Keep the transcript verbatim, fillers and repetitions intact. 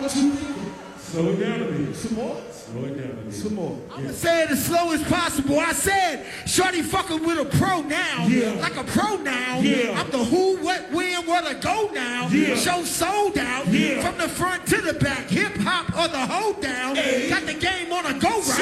Slow it down a bit. Some more? Slow it down a bit. Some more. I'm gonna say it as slow as possible. I said, shorty fucking with a pro now. Yeah. Like a pro now. Yeah. I'm the who, what, when, where to go now. Yeah. Show sold out. Yeah. From the front to the back. Hip hop or the hold down. Hey. Got the game on a go route.